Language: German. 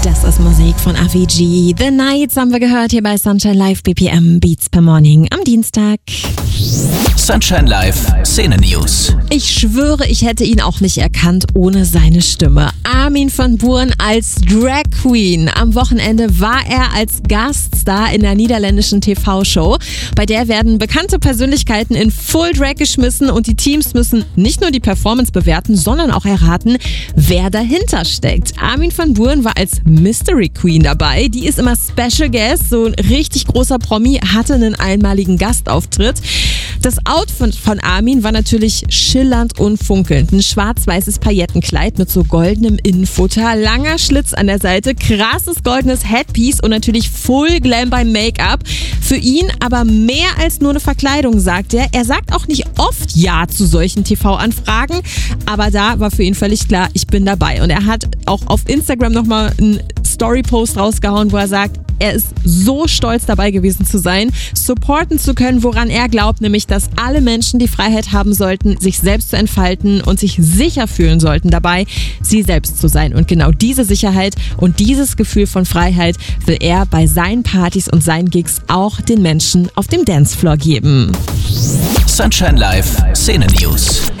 Das ist Musik von Avicii. The Nights haben wir gehört hier bei Sunshine Live BPM Beats per Morning am Dienstag. Sunshine Live Szene-News. Ich schwöre, ich hätte ihn auch nicht erkannt ohne seine Stimme. Armin van Buuren als Drag Queen. Am Wochenende war er als Gaststar in der niederländischen TV-Show. Bei der werden bekannte Persönlichkeiten in Full Drag geschmissen und die Teams müssen nicht nur die Performance bewerten, sondern auch erraten, wer dahinter steckt. Armin van Buuren war als Mystery Queen dabei. Die ist immer Special Guest, so ein richtig großer Promi, hatte einen einmaligen Gastauftritt. Das Outfit von Armin war natürlich schillernd und funkelnd. Ein schwarz-weißes Paillettenkleid mit so goldenem Innenfutter, langer Schlitz an der Seite, krasses goldenes Headpiece und natürlich Full Glam beim Make-up. Für ihn aber mehr als nur eine Verkleidung, sagt er. Er sagt auch nicht oft Ja zu solchen TV-Anfragen, aber da war für ihn völlig klar, ich bin dabei. Und er hat auch auf Instagram nochmal einen Story-Post rausgehauen, wo er sagt, er ist so stolz dabei gewesen zu sein, supporten zu können, woran er glaubt, nämlich, dass alle Menschen die Freiheit haben sollten, sich selbst zu entfalten und sich sicher fühlen sollten dabei, sie selbst zu sein. Und genau diese Sicherheit und dieses Gefühl von Freiheit will er bei seinen Partys und seinen Gigs auch den Menschen auf dem Dancefloor geben. Sunshine Live Szene-News.